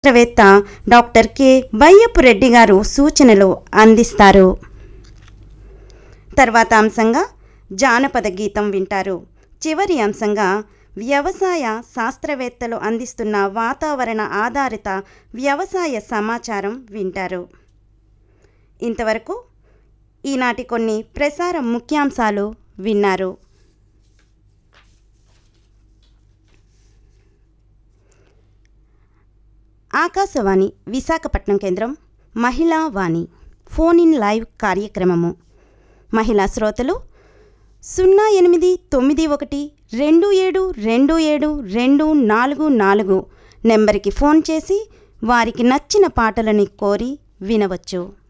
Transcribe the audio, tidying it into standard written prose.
శాస్త్రవేత్త doctor K బయ్యపు Reddy గారు సూచనలు అందిస్తారు. తర్వాత అంశంగా జానపద గీతం వింటారు. చివరి అంశంగా వ్యవసాయ శాస్త్రవేత్తలు అందిస్తున్న వాతావరణ ఆధారిత వ్యవసాయ సమాచారం వింటారు. ఇంతవరకు ఈనాటి కొన్ని ప్రసార ముఖ్యాంశాలు విన్నారు. ఆకాశవాణి విశాఖపట్నం కేంద్రం మహిళా వాణి ఫోన్ ఇన్ లైవ్ కార్యక్రమము. మహిళా శ్రోతలు 089127272244 నెంబర్కి ఫోన్ చేసి వారికి నచ్చిన పాటలని కోరి వినవచ్చు.